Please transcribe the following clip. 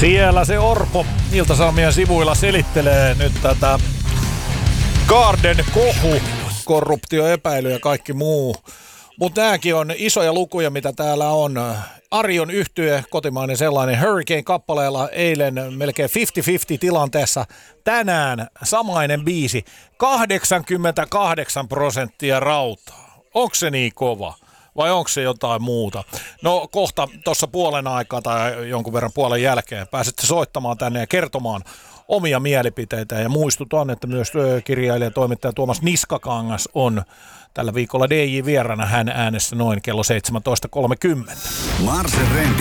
Siellä se Orpo Ilta-Sanomien sivuilla selittelee nyt tätä Garden kohu, korruptioepäily ja kaikki muu. Mutta nämäkin on isoja lukuja, mitä täällä on. Arion yhtye, kotimainen sellainen, Hurricane-kappaleella eilen melkein 50-50 tilanteessa. Tänään samainen biisi, 88% rautaa. Onko se niin kova? Vai onko se jotain muuta? No kohta tuossa puolen aikaa tai jonkun verran puolen jälkeen pääsette soittamaan tänne ja kertomaan omia mielipiteitä. Ja muistutan, että myös kirjailija ja toimittaja Tuomas Niskakangas on tällä viikolla DJ-vierana. Hän äänessä noin kello 17.30. Marsen Renkälä